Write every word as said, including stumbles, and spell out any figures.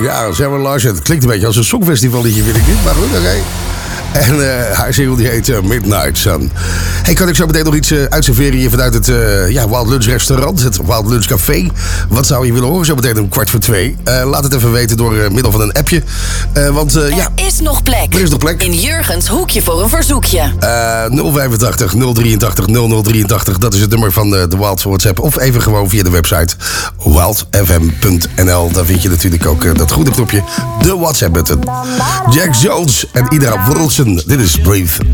Ja, Sarah Larsen. Het klinkt een beetje als een songfestivalliedje, vind ik niet. Maar goed, oké. Okay. En uh, haar single die heet uh, Midnight Sun. Hey, kan ik zo meteen nog iets uh, uitserveren hier vanuit het uh, ja, Wild Lunch restaurant, het Wild Lunch Café? Wat zou je willen horen zo meteen om kwart voor twee? Uh, laat het even weten door uh, middel van een appje. Uh, want uh, ja, er is nog plek. Er is nog plek. In Jurgens hoekje voor een verzoekje. Uh, nul vijfentachtig nul drieëntachtig nul nul drieëntachtig, dat is het nummer van de, de Wild WhatsApp. Of even gewoon via de website wild f m punt n l. Daar vind je natuurlijk ook uh, dat groene knopje, de WhatsApp-button. Jack Jones en Ida Wurlsen. Dit is Breathe.